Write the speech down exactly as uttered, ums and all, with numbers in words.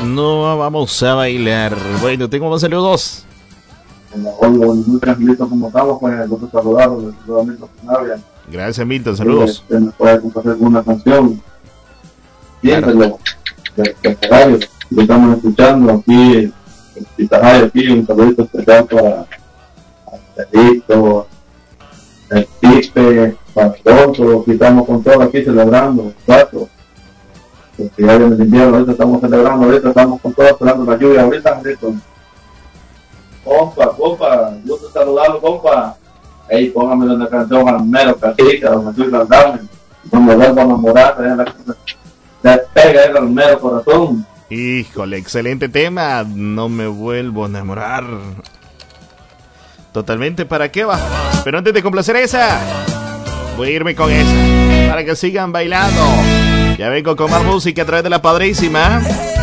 No vamos a bailar. Bueno, tengo más saludos. Muy tranquilito como estamos, pues los saludados, los amigos que me hablan. Gracias, Milton, saludos. Se nos puede compartir alguna canción. Bien, claro. de, de, de, de radio que estamos escuchando aquí, en radio, aquí, un saludito especial para el Perito, el Pipe, para todos, aquí estamos con todo aquí celebrando, cuatro. Porque ya viene el invierno, ahorita estamos celebrando, ahorita estamos con todo esperando la lluvia, ahorita, ahorita. Compa, compa, gusto saludarlo, compa. Ey, póngame una canción al mero cacique, donde estoy cantando, donde vuelvo a enamorar, le pega el al mero corazón. Híjole, excelente tema, no me vuelvo a enamorar. Totalmente, ¿para qué va? Pero antes de complacer esa, voy a irme con esa, para que sigan bailando. Ya vengo con más música a través de La Padrísima.